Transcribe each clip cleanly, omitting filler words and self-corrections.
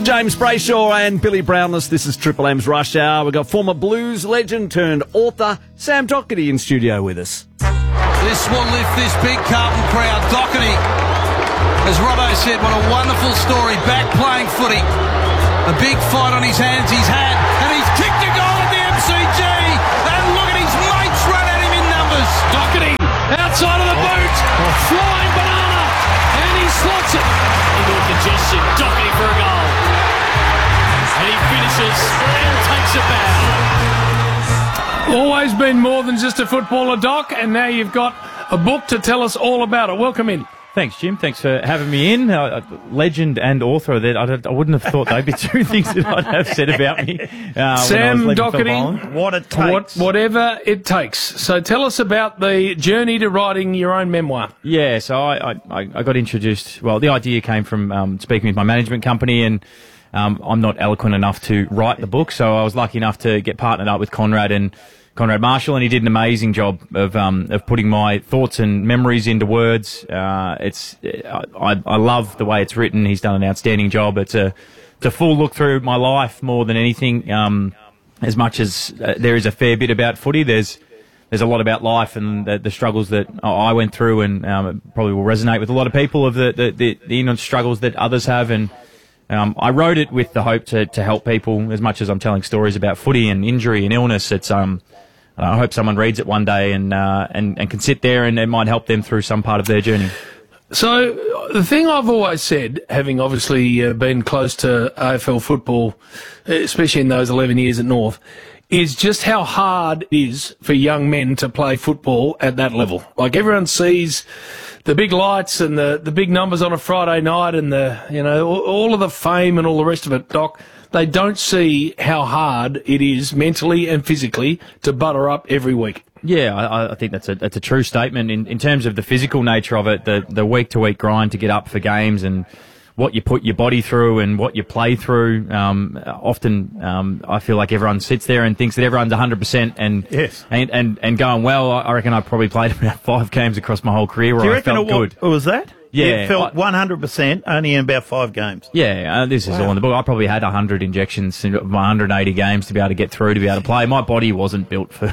James Brayshaw and Billy Brownless. This is Triple M's Rush Hour. We've got former blues legend turned author Sam Docherty in studio with us. This will lift this big Carlton crowd. Docherty, as Robbo said, what a wonderful story. Back playing footy. A big fight on his hands he's had, and he's kicked a goal at the MCG. And look at his mates run at him in numbers. Docherty outside of the boot, flying banana, and he slots it. Into a congestion, Docherty for a goal. And he finishes and takes a bow. Always been more than just a footballer, Doc, and now you've got a book to tell us all about it. Welcome in. Thanks, Jim. Thanks for having me in. Legend and author. I wouldn't have thought they'd be two things that I'd have said about me. Sam Docherty, what it takes. Whatever it takes. So tell us about the journey to writing your own memoir. Yeah, so I got introduced. Well, the idea came from speaking with my management company, and I'm not eloquent enough to write the book, so I was lucky enough to get partnered up with Conrad Marshall, and he did an amazing job of putting my thoughts and memories into words. I love the way it's written. He's done an outstanding job. It's a full look through my life more than anything. As much as there is a fair bit about footy, there's a lot about life and the struggles that I went through, and it probably will resonate with a lot of people of the inner struggles that others have. And I wrote it with the hope to help people as much as I'm telling stories about footy and injury and illness. It's I hope someone reads it one day and can sit there and it might help them through some part of their journey. So the thing I've always said, having obviously been close to AFL football, especially in those 11 years at North, is just how hard it is for young men to play football at that level. Like, everyone sees the big lights and the big numbers on a Friday night and all of the fame and all the rest of it, Doc. They don't see how hard it is mentally and physically to butter up every week. Yeah, I think that's a true statement in terms of the physical nature of it, the week-to-week grind to get up for games and what you put your body through and what you play through. Often I feel like everyone sits there and thinks that everyone's 100% and going well. I reckon I probably played about 5 games across my whole career where I felt good. Was that? Yeah. You felt 100% only in about 5 games. Yeah, this is all in the book. I probably had 100 injections in my 180 games to be able to get through, to be able to play. My body wasn't built for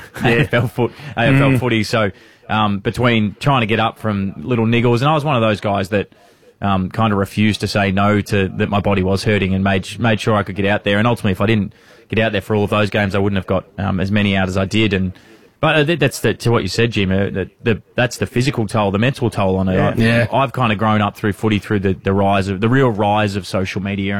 AFL footy, so between trying to get up from little niggles, and I was one of those guys that kind of refused to say no to that my body was hurting and made sure I could get out there. And ultimately, if I didn't get out there for all of those games, I wouldn't have got as many out as I did. But that's to what you said, Jim. That's the physical toll, the mental toll on it. Yeah. I've kind of grown up through footy through the real rise of social media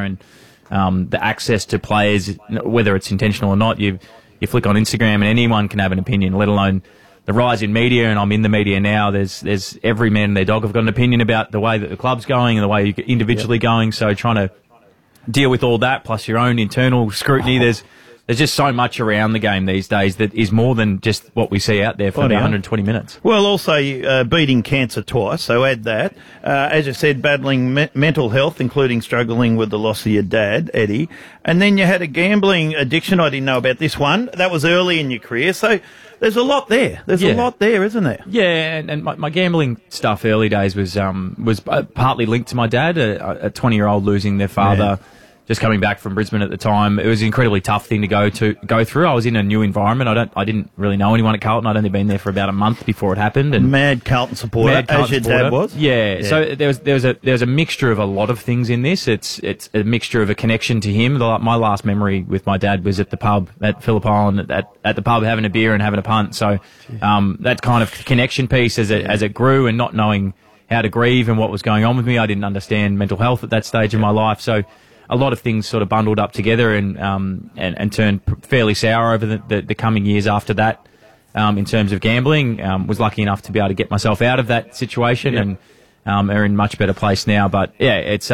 and the access to players, whether it's intentional or not. You flick on Instagram and anyone can have an opinion, let alone the rise in media. And I'm in the media now. There's every man and their dog have got an opinion about the way that the club's going and the way you're individually going. So trying to deal with all that plus your own internal scrutiny. There's just so much around the game these days that is more than just what we see out there for the 120 minutes. Well, also beating cancer twice, so add that. As you said, battling mental health, including struggling with the loss of your dad, Eddie. And then you had a gambling addiction. I didn't know about this one. That was early in your career. So there's a lot there. There's a lot there, isn't there? Yeah, and my gambling stuff early days was partly linked to my dad, a 20-year-old losing their father. Yeah. Just coming back from Brisbane at the time, it was an incredibly tough thing to go through. I was in a new environment. I didn't really know anyone at Carlton. I'd only been there for about a month before it happened. And mad Carlton supporter, as your dad was. Yeah. So there was a mixture of a lot of things in this. It's a mixture of a connection to him. My last memory with my dad was at the pub at Phillip Island, at the pub having a beer and having a punt. So that kind of connection piece as it grew, and not knowing how to grieve and what was going on with me. I didn't understand mental health at that stage in my life. So a lot of things sort of bundled up together and turned fairly sour over the coming years after that. In terms of gambling, was lucky enough to be able to get myself out of that situation and are in a much better place now. But yeah, it's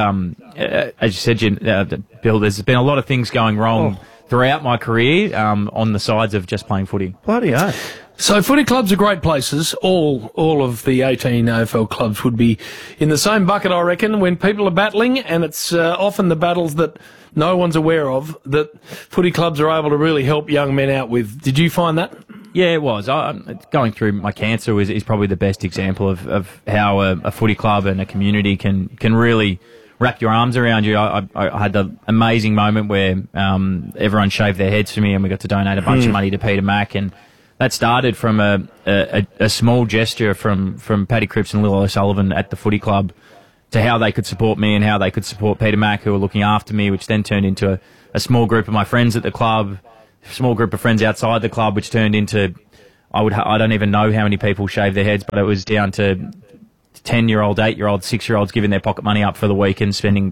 as you said, Bill, there's been a lot of things going wrong throughout my career on the sides of just playing footy. Bloody hell. So footy clubs are great places. All of the 18 AFL clubs would be in the same bucket, I reckon, when people are battling, and it's often the battles that no one's aware of that footy clubs are able to really help young men out with. Did you find that? Yeah, it was. Going through my cancer is probably the best example of how a footy club and a community can really wrap your arms around you. I had the amazing moment where everyone shaved their heads for me, and we got to donate a bunch of money to Peter Mac, and that started from a small gesture from Paddy Cripps and Lil O'Sullivan at the footy club to how they could support me and how they could support Peter Mac, who were looking after me, which then turned into a small group of my friends at the club, a small group of friends outside the club, which turned into, I don't even know how many people shaved their heads, but it was down to 10-year-old, 8-year-old, 6-year-olds giving their pocket money up for the week and spending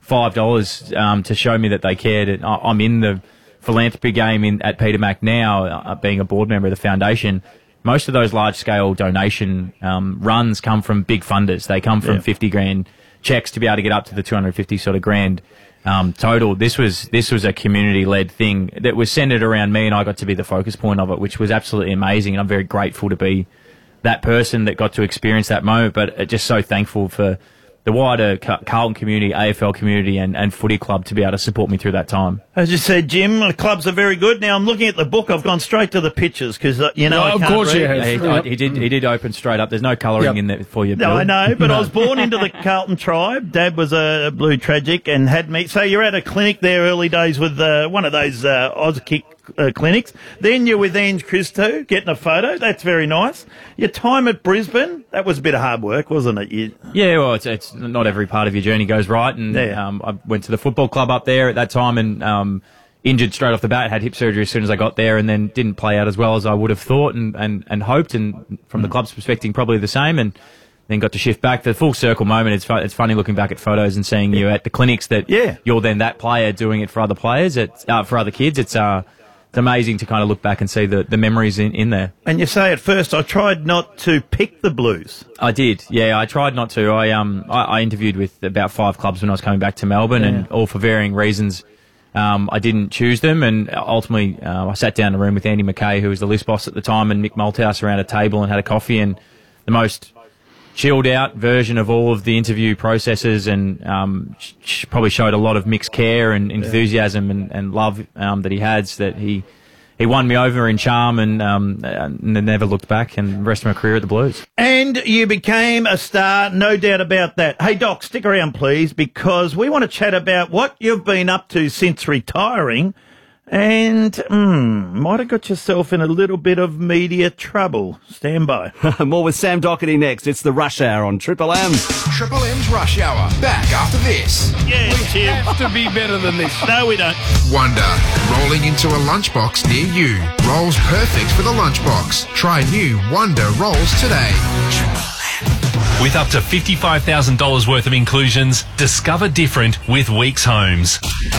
$5 to show me that they cared. I'm in the philanthropy game at Peter Mac now, being a board member of the foundation. Most of those large-scale donation runs come from big funders. They come from 50 grand checks to be able to get up to the 250 sort of grand total. This was a community-led thing that was centred around me, and I got to be the focus point of it, which was absolutely amazing. And I'm very grateful to be that person that got to experience that moment, but just so thankful for the wider Carlton community, AFL community and footy club to be able to support me through that time. As you said, Jim, the clubs are very good. Now, I'm looking at the book. I've gone straight to the pictures because, I can't read. He did open straight up. There's no colouring in there for you, Bill. No, I know, but I was born into the Carlton tribe. Dad was a Blue Tragic and had me. So you're at a clinic there early days with one of those Auskick clinics. Then you're with Ange Christo getting a photo. That's very nice. Your time at Brisbane, that was a bit of hard work, wasn't it? Yeah, well, it's not every part of your journey goes right. And I went to the football club up there at that time and injured straight off the bat, had hip surgery as soon as I got there, and then didn't play out as well as I would have thought and hoped. And from the club's perspective, probably the same. And then got to shift back. The full circle moment, it's funny looking back at photos and seeing you at the clinics that you're then that player doing it for other players, for other kids. It's amazing to kind of look back and see the memories in there. And you say at first, I tried not to pick the Blues. I did, yeah. I tried not to. I interviewed with about 5 clubs when I was coming back to Melbourne, and all for varying reasons. I didn't choose them, and ultimately I sat down in a room with Andy McKay, who was the list boss at the time, and Mick Malthouse around a table and had a coffee, and the most chilled out version of all of the interview processes, and probably showed a lot of mixed care and enthusiasm and love that he had. That he won me over in charm and never looked back, and the rest of my career at the Blues. And you became a star, no doubt about that. Hey Doc, stick around please, because we want to chat about what you've been up to since retiring. And might have got yourself in a little bit of media trouble. Stand by. More with Sam Docherty next. It's the Rush Hour on Triple M. Triple M's Rush Hour. Back after this. Yeah, We have to be better than this. No, we don't. Wonder. Rolling into a lunchbox near you. Rolls perfect for the lunchbox. Try new Wonder Rolls today. With up to $55,000 worth of inclusions, discover different with Weeks Homes.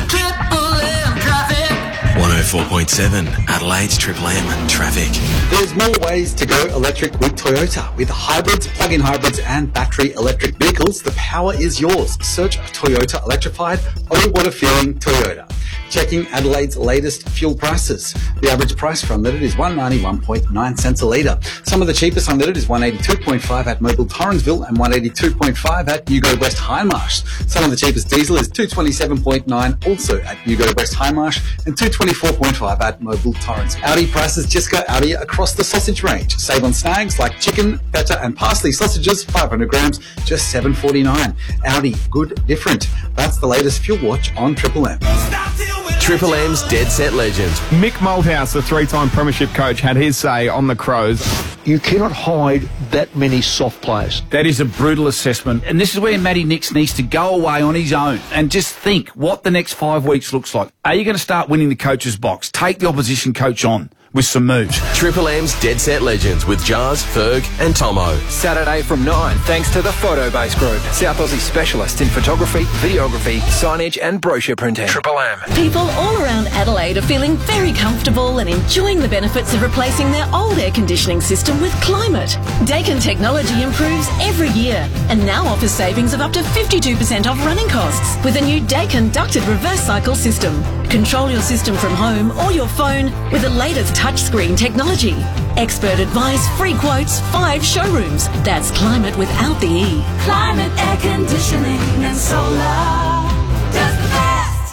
104.7 Adelaide's Triple M traffic. There's more ways to go electric with Toyota. With hybrids, plug-in hybrids and battery electric vehicles, the power is yours. Search Toyota Electrified or you want a feeling Toyota. Checking Adelaide's latest fuel prices. The average price for unleaded is 191.9 cents a litre. Some of the cheapest unleaded is 182.5 at Mobile Torrensville and 182.5 at Yugo West Hindmarsh. Some of the cheapest diesel is 227.9 also at Yugo West Hindmarsh and 224.5 at Mobile Torrens. Audi prices just go Audi across the sausage range. Save on snags like chicken, feta and parsley sausages, 500 grams, just $7.49. Audi, good, different. That's the latest fuel watch on Triple M. Triple M's Dead Set Legends. Mick Malthouse, the 3-time premiership coach, had his say on the Crows. You cannot hide that many soft players. That is a brutal assessment. And this is where Matty Nix needs to go away on his own and just think what the next 5 weeks looks like. Are you going to start winning the coach's box? Take the opposition coach on with some moves. Triple M's Dead Set Legends with Jars, Ferg and Tomo. Saturday from 9, thanks to the Photobase Group, South Aussie specialist in photography, videography, signage and brochure printing. Triple M. People all around Adelaide are feeling very comfortable and enjoying the benefits of replacing their old air conditioning system with Climate. Daikin technology improves every year and now offers savings of up to 52% off running costs with a new Daikin ducted reverse cycle system. Control your system from home or your phone with the latest touchscreen technology. Expert advice, free quotes, 5 showrooms. That's Climate without the E. Climate air conditioning and solar does the best. Stop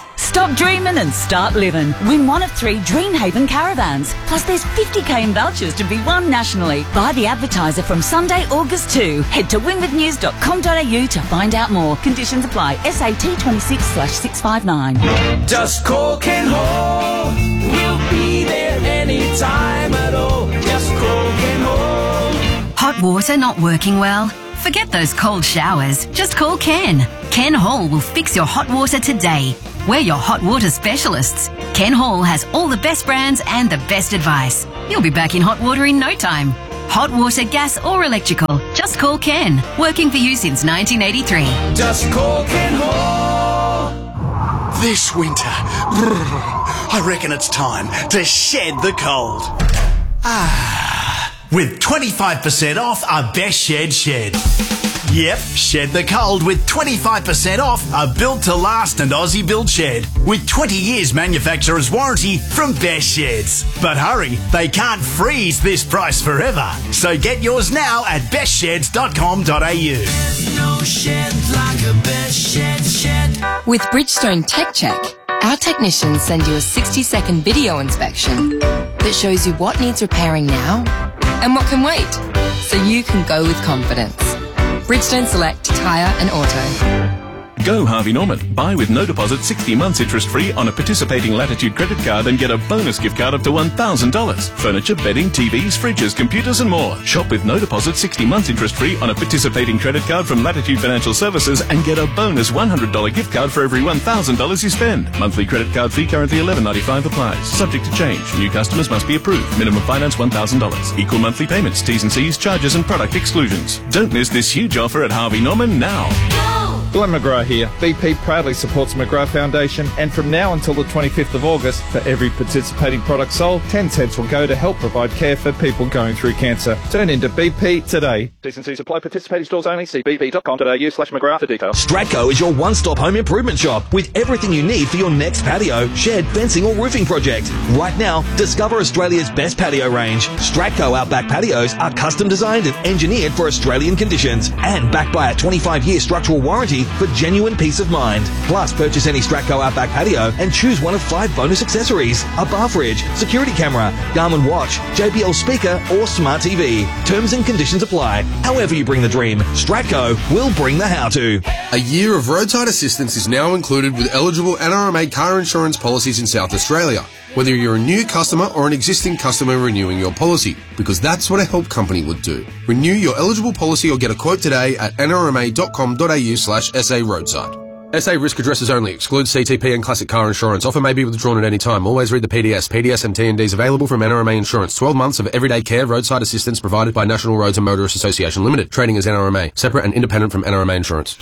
Stop dreaming and start living. Win one of 3 Dreamhaven caravans. Plus there's 50k in vouchers to be won nationally. Buy the advertiser from Sunday, August 2. Head to winwithnews.com.au to find out more. Conditions apply. SAT 26/659. Just call Ken Hall. We'll be there anytime at all. Just call Ken Hall. Hot water not working well? Forget those cold showers. Just call Ken. Ken Hall will fix your hot water today. We're your hot water specialists. Ken Hall has all the best brands and the best advice. You'll be back in hot water in no time. Hot water, gas or electrical. Just call Ken. Working for you since 1983. Just call Ken Hall. This winter, I reckon it's time to shed the cold. With 25% off a Best Shed. Yep, shed the cold with 25% off a built-to-last and Aussie built shed with 20 years manufacturer's warranty from Best Sheds. But hurry, they can't freeze this price forever. So get yours now at bestsheds.com.au. No shed like a Best Shed. With Bridgestone Tech Check, our technicians send you a 60-second video inspection that shows you what needs repairing now and what can wait, so you can go with confidence. Bridgestone Select Tyre and Auto. Go Harvey Norman. Buy with no deposit 60 months interest-free on a participating Latitude credit card and get a bonus gift card up to $1,000. Furniture, bedding, TVs, fridges, computers and more. Shop with no deposit 60 months interest-free on a participating credit card from Latitude Financial Services and get a bonus $100 gift card for every $1,000 you spend. Monthly credit card fee currently $11.95 applies. Subject to change. New customers must be approved. Minimum finance $1,000. Equal monthly payments. T's and C's, charges and product exclusions. Don't miss this huge offer at Harvey Norman now. Glenn McGrath here. BP proudly supports McGrath Foundation, and from now until the 25th of August, for every participating product sold, 10 cents will go to help provide care for people going through cancer. Turn into BP today. T&C supply, participating stores only. See bp.com.au/McGrath for details. Stratco is your one-stop home improvement shop with everything you need for your next patio, shed, fencing or roofing project. Right now, discover Australia's best patio range. Stratco Outback patios are custom designed and engineered for Australian conditions and backed by a 25-year structural warranty for genuine peace of mind. Plus, purchase any Stratco Outback patio and choose one of 5 bonus accessories: a bar fridge, security camera, Garmin watch, JBL speaker or smart TV. Terms and conditions apply. However you bring the dream, Stratco will bring the how-to. A year of roadside assistance is now included with eligible NRMA car insurance policies in South Australia, whether you're a new customer or an existing customer renewing your policy, because that's what a help company would do. Renew your eligible policy or get a quote today at nrma.com.au/SA roadside. SA risk addresses only. Excludes CTP and classic car insurance. Offer may be withdrawn at any time. Always read the PDS. PDS and T&Ds available from NRMA Insurance. 12 months of everyday care roadside assistance provided by National Roads and Motorists Association Limited. Trading as NRMA. Separate and independent from NRMA Insurance.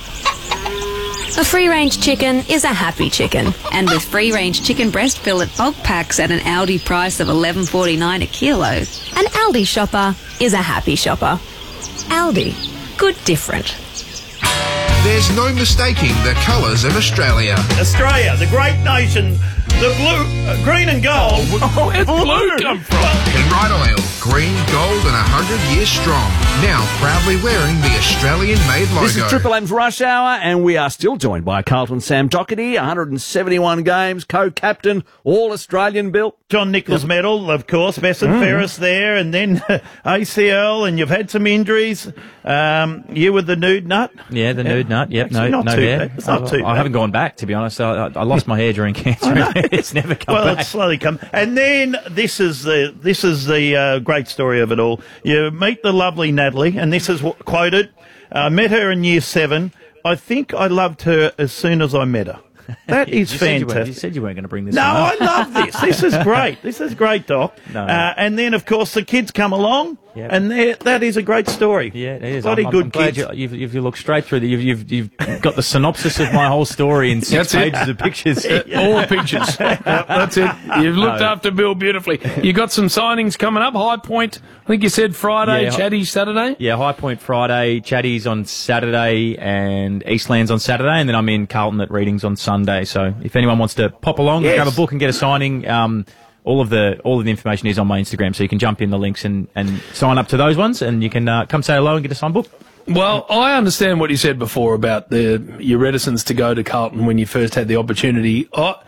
A free-range chicken is a happy chicken. And with free-range chicken breast fillet bulk packs at an Aldi price of $11.49 a kilo, an Aldi shopper is a happy shopper. Aldi. Good different. There's no mistaking the colours of Australia. Australia, the great nation, the blue, green and gold. Oh, where's blue come from? Penrite Oil, green, gold and 100 years strong. Now proudly wearing the Australian-made logo. This is Triple M's Rush Hour, and we are still joined by Carlton Sam Docherty, 171 games, co-captain, all-Australian built. John Nichols medal, of course, Besson Ferris there, and then ACL, and you've had some injuries. You with the nude nut? Yeah, the nude nut. Yep, Actually, no not too hair. bad. It's not too bad. I haven't gone back, to be honest. I lost my hair during cancer. It's never come well, back. it's slowly come. And then this is the great story of it all. You meet the lovely Natalie, and this is quoted. I met her in year 7. I think I loved her as soon as I met her. That is fantastic. You said you weren't going to bring this No, up. I love this. This is great. This is great, Doc. No. And then, of course, the kids come along, and that is a great story. Yeah, it is. Bloody good I'm glad kids. you've looked straight through you've got the synopsis of my whole story in 6 pages of pictures. All pictures. That's it. You've looked after Bill beautifully. You got some signings coming up. High Point, I think you said Friday, Chatty Saturday? Yeah, High Point Friday, Chatty's on Saturday, and Eastlands on Saturday, and then I'm in Carlton at Readings on Sunday. So if anyone wants to pop along, grab a book and get a signing, all of the information is on my Instagram, so you can jump in the links and sign up to those ones, and you can come say hello and get a signed book. Well, I understand what you said before about your reticence to go to Carlton when you first had the opportunity.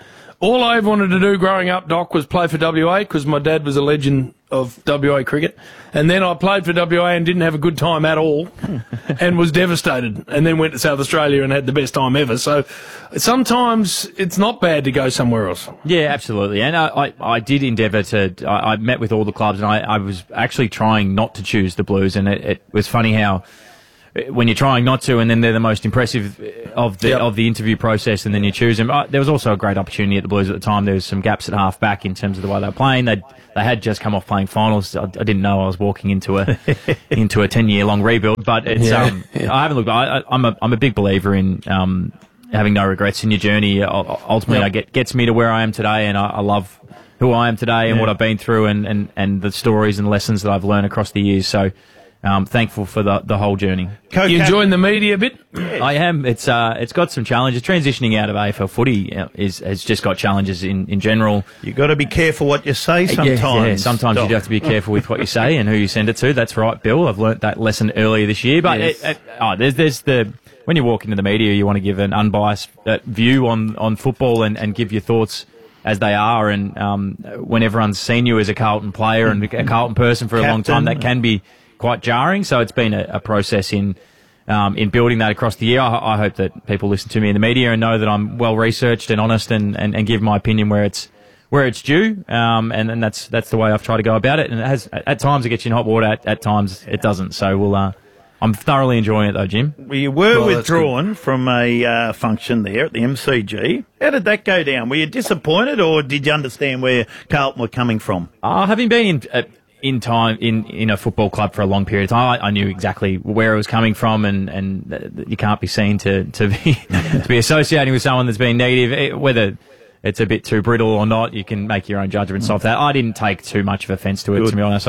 All I ever wanted to do growing up, Doc, was play for WA because my dad was a legend of WA cricket. And then I played for WA and didn't have a good time at all and was devastated. And then went to South Australia and had the best time ever. So sometimes it's not bad to go somewhere else. Yeah, absolutely. And I did endeavour to... I met with all the clubs and I was actually trying not to choose the Blues. And it was funny how... when you're trying not to, and then they're the most impressive of the interview process, and then you choose them. There was also a great opportunity at the Blues at the time. There was some gaps at half back in terms of the way they were playing. They had just come off playing finals. I didn't know I was walking into a 10-year long rebuild, but it's I haven't looked. I'm a big believer in having no regrets in your journey. Ultimately, it gets me to where I am today, and I love who I am today and what I've been through, and the stories and lessons that I've learned across the years. So. Thankful for the whole journey. You enjoying the media a bit? I am. It's got some challenges. Transitioning out of AFL footy has just got challenges in general. You've got to be careful what you say sometimes. Yeah, sometimes you have to be careful with what you say and who you send it to. That's right, Bill. I've learnt that lesson earlier this year. But there's when you walk into the media, you want to give an unbiased view on football and give your thoughts as they are. And when everyone's seen you as a Carlton player and a Carlton person for a long time, that can be quite jarring. So it's been a process in building that across the year. I hope that people listen to me in the media and know that I'm well researched and honest and give my opinion where it's due. And that's the way I've tried to go about it. And it has, at times it gets you in hot water, at times it doesn't. So I'm thoroughly enjoying it though, Jim. Well, you were withdrawn from a function there at the MCG. How did that go down? Were you disappointed, or did you understand where Carlton were coming from? Having been in a football club for a long period of time, I knew exactly where it was coming from, and you can't be seen to be associating with someone that's been negative, whether it's a bit too brittle or not. You can make your own judgments off that. I didn't take too much of offence to it, to be honest.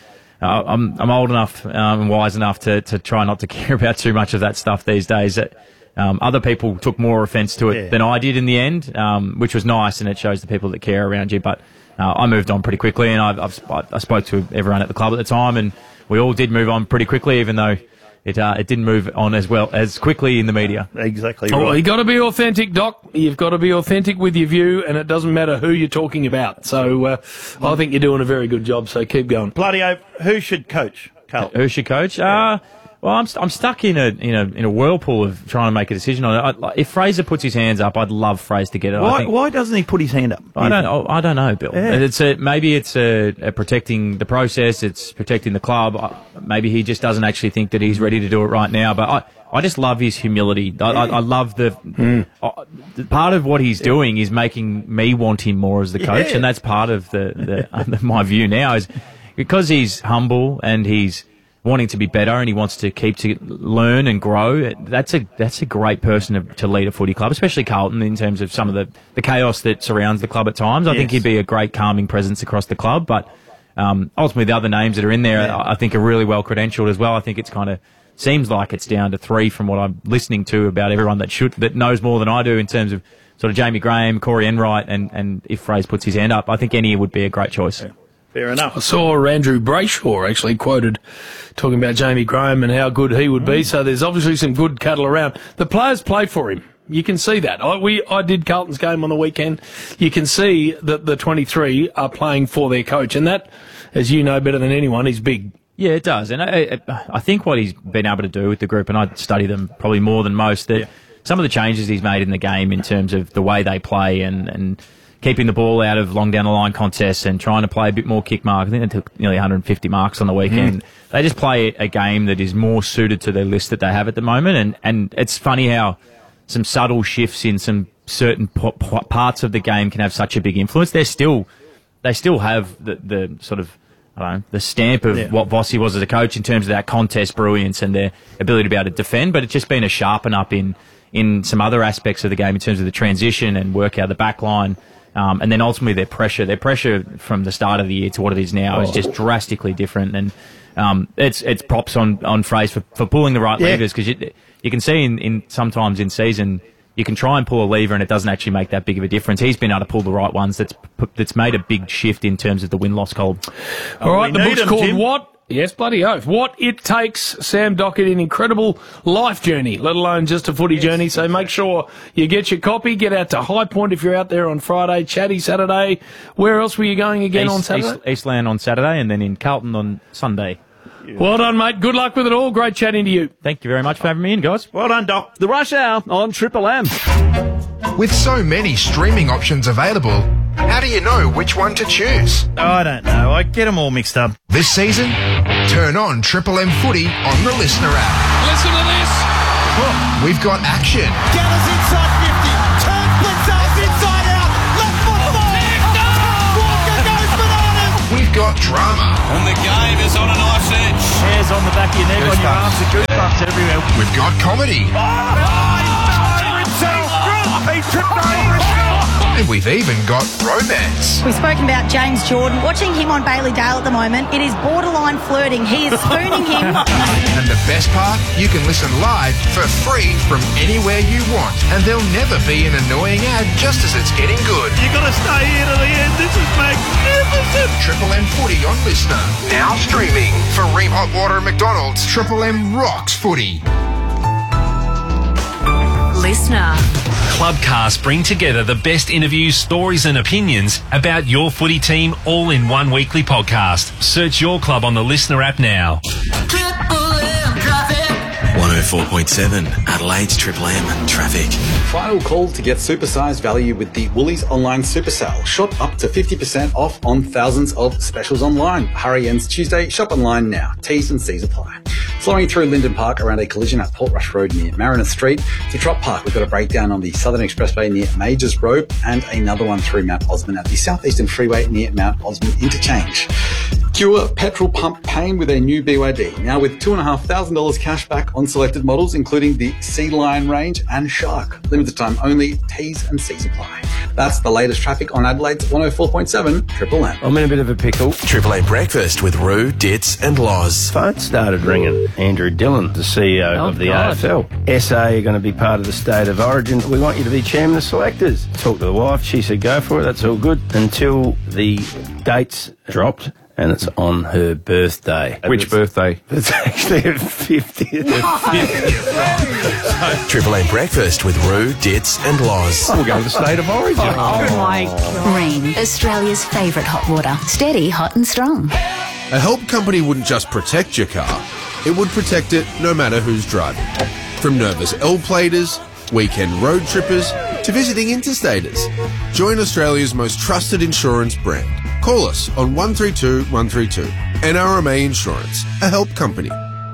I'm old enough and wise enough to try not to care about too much of that stuff these days. Other people took more offence to it than I did in the end, which was nice, and it shows the people that care around you. But I moved on pretty quickly, and I spoke to everyone at the club at the time, and we all did move on pretty quickly, even though it didn't move on as quickly in the media. Exactly right. Well, you got to be authentic, Doc. You've got to be authentic with your view, and it doesn't matter who you're talking about. So I think you're doing a very good job. So keep going. Bloody hope. Who should coach, Carl? Who should coach? Well, I'm stuck in a whirlpool of trying to make a decision on it. If Fraser puts his hands up, I'd love Fraser to get it. Why doesn't he put his hand up? I don't know, Bill. Yeah. Maybe it's protecting the process. It's protecting the club. Maybe he just doesn't actually think that he's ready to do it right now. But I just love his humility. I love the part of what he's doing is making me want him more as the coach, and that's part of my view now is because he's humble and he's wanting to be better, and he wants to keep to learn and grow. That's a great person to lead a footy club, especially Carlton, in terms of some of the chaos that surrounds the club at times. I think he'd be a great calming presence across the club. But ultimately, the other names that are in there, I think, are really well credentialed as well. I think it's kind of seems like it's down to 3 from what I'm listening to about everyone that knows more than I do in terms of sort of Jamie Graham, Corey Enright, and if Fraser puts his hand up, I think any would be a great choice. Yeah. Fair enough. I saw Andrew Brayshaw actually quoted talking about Jamie Graham and how good he would be. So there's obviously some good cattle around. The players play for him. You can see that. I did Carlton's game on the weekend. You can see that the 23 are playing for their coach, and that, as you know better than anyone, is big. Yeah, it does. And I think what he's been able to do with the group, and I study them probably more than most, that some of the changes he's made in the game in terms of the way they play and keeping the ball out of long down the line contests and trying to play a bit more kick mark. I think they took nearly 150 marks on the weekend. They just play a game that is more suited to the list that they have at the moment. And it's funny how some subtle shifts in some certain parts of the game can have such a big influence. They still have the sort of, I don't know, the stamp of what Vossi was as a coach in terms of that contest brilliance and their ability to be able to defend, but it's just been a sharpen up in some other aspects of the game in terms of the transition and work out the back line. And then ultimately their pressure from the start of the year to what it is now is just drastically different. And it's props on Fraser for pulling the right levers, because you can see in sometimes in season you can try and pull a lever and it doesn't actually make that big of a difference. He's been able to pull the right ones. That's made a big shift in terms of the win-loss column. All right, the book's called What Yes, bloody oath. What it takes, Sam Dockett, an incredible life journey, let alone just a footy journey. So make sure you get your copy. Get out to High Point if you're out there on Friday, Chatty Saturday. Where else were you going again on Saturday? Eastland on Saturday, and then in Carlton on Sunday. Well done, mate. Good luck with it all. Great chatting to you. Thank you very much for having me in, guys. Well done, Doc. The Rush Hour on Triple M. With so many streaming options available, how do you know which one to choose? I don't know. I get them all mixed up. This season, turn on Triple M Footy on the Listener app. Listen to this. We've got action. Gathers inside 50. Turn blitzers inside out. Left foot ball. Walker goes bananas. We've got drama. And the game is on a knife's edge. Hairs on the back of your neck, on your arms, the goosebumps everywhere. We've got comedy. He tripped over himself. And we've even got romance. We've spoken about James Jordan. Watching him on Bailey Dale at the moment, it is borderline flirting. He is spooning him. And the best part, you can listen live for free from anywhere you want. And there'll never be an annoying ad just as it's getting good. You got to stay here to the end. This is magnificent. Triple M Footy on Listener. Now streaming. For Ream Hot Water and McDonald's, Triple M rocks footy. Listener. Clubcast bring together the best interviews, stories and opinions about your footy team all in one weekly podcast. Search your club on the Listener app now. 104.7 Adelaide's Triple M traffic. Final call to get supersized value with the Woolies online super sale. Shop up to 50% off on thousands of specials online. Hurry ends Tuesday. Shop online now. T's and C's apply. Flowing through Linden Park around a collision at Portrush Road near Mariner Street to Trop Park. We've got a breakdown on the Southern Expressway near Majors Road and another one through Mount Osmond at the Southeastern Freeway near Mount Osmond Interchange. Cure petrol pump pain with a new BYD. Now with $2,500 cash back on selected models, including the Sea Lion range and Shark. Limited time only. T's and C's apply. That's the latest traffic on Adelaide's 104.7 Triple M. I'm in a bit of a pickle. Triple M breakfast with Roo, Ditz and Loz. Phone started ringing. Andrew Dillon, the CEO of the AFL. SA are going to be part of the State of Origin. We want you to be chairman of selectors. Talked to the wife. She said, go for it. That's all good. Until the dates dropped. And it's on her birthday. Which birthday? It's actually her 50th. Triple M breakfast with Roo, Ditz and Loz. We'll go to the State of Origin. Oh my God. Ream, Australia's favourite hot water. Steady, hot and strong. A help company wouldn't just protect your car, it would protect it no matter who's driving. From nervous L-platers, weekend road trippers, to visiting interstaters. Join Australia's most trusted insurance brand. Call us on 132 132. NRMA Insurance, a help company.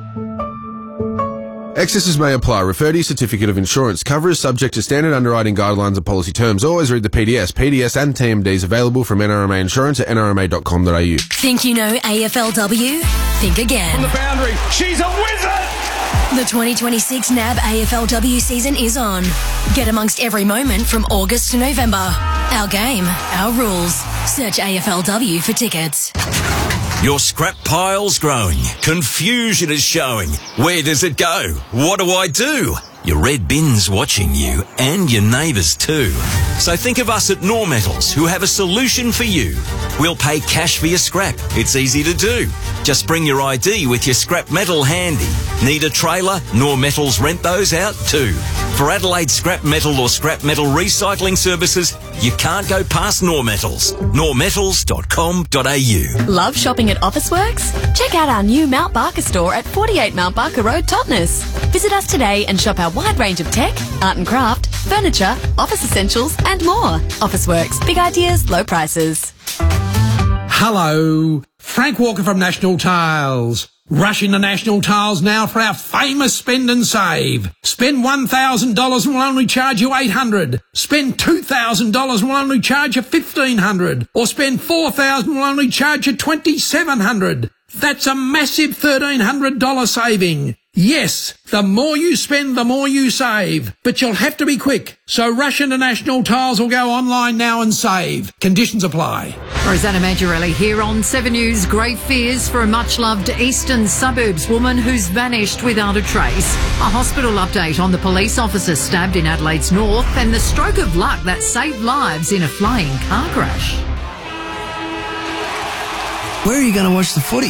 Excesses may apply. Refer to your certificate of insurance. Cover is subject to standard underwriting guidelines and policy terms. Always read the PDS. PDS and TMDs available from NRMA Insurance at nrma.com.au. Think you know AFLW? Think again. On the boundary. She's a wizard! The 2026 NAB AFLW season is on. Get amongst every moment from August to November. Our game, our rules. Search AFLW for tickets. Your scrap pile's growing. Confusion is showing. Where does it go? What do I do? Your red bin's watching you, and your neighbours too. So think of us at Normetals, who have a solution for you. We'll pay cash for your scrap. It's easy to do. Just bring your ID with your scrap metal handy. Need a trailer? Normetals rent those out too. For Adelaide scrap metal or scrap metal recycling services, you can't go past Normetals. Normetals.com.au. Love shopping at Officeworks? Check out our new Mount Barker store at 48 Mount Barker Road, Totnes. Visit us today and shop our wide range of tech, art and craft, furniture, office essentials and more. Officeworks. Big ideas, low prices. Hello, Frank Walker from National Tiles. Rush into National Tiles now for our famous spend and save. Spend $1,000 and we'll only charge you $800. Spend $2,000 and we'll only charge you $1,500. Or spend $4,000 and we'll only charge you $2,700. That's a massive $1,300 saving. Yes, the more you spend, the more you save. But you'll have to be quick. So rush into National Tiles or go online now and save. Conditions apply. Rosanna Maggiorelli here on 7 News. Great fears for a much-loved eastern suburbs woman who's vanished without a trace. A hospital update on the police officer stabbed in Adelaide's north and the stroke of luck that saved lives in a flying car crash. Where are you going to watch the footy?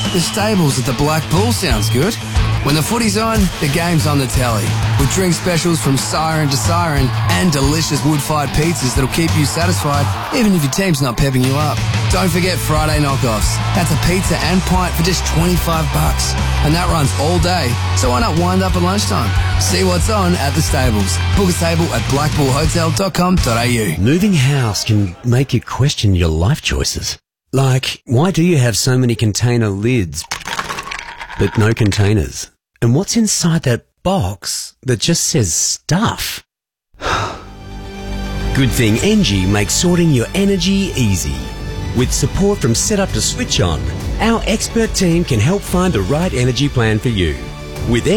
The stables at the Black Bull sounds good. When the footy's on, the game's on the telly. With drink specials from siren to siren and delicious wood-fired pizzas that'll keep you satisfied even if your team's not pepping you up. Don't forget Friday knockoffs. That's a pizza and pint for just $25. And that runs all day, so why not wind up at lunchtime? See what's on at the stables. Book a table at blackbullhotel.com.au. Moving house can make you question your life choices. Like, why do you have so many container lids but no containers? And what's inside that box that just says stuff? Good thing Engie makes sorting your energy easy. With support from setup to switch on, our expert team can help find the right energy plan for you. With